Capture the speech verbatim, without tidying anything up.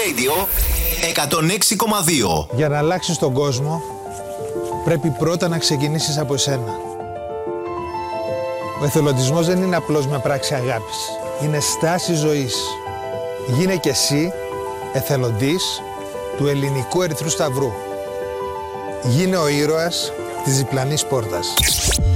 Radio εκατόν έξι κόμμα δύο. Για να αλλάξεις τον κόσμο, πρέπει πρώτα να ξεκινήσεις από εσένα. Ο εθελοντισμός δεν είναι απλώς μια πράξη αγάπης. Είναι στάση ζωής. Γίνε κι εσύ εθελοντής του Ελληνικού Ερυθρού Σταυρού. Γίνε ο ήρωας της διπλανής πόρτας.